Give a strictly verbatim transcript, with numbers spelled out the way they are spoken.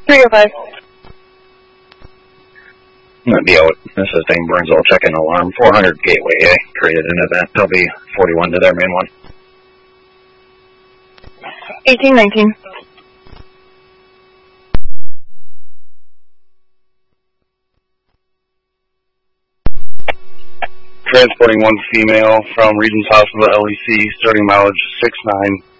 three oh five. I'm going to be out. This is Dane Burnsville checking alarm. four hundred Gateway A created an event. L B forty-one to their main one. eighteen nineteen. Transporting one female from Regents Hospital L E C, starting mileage six nine.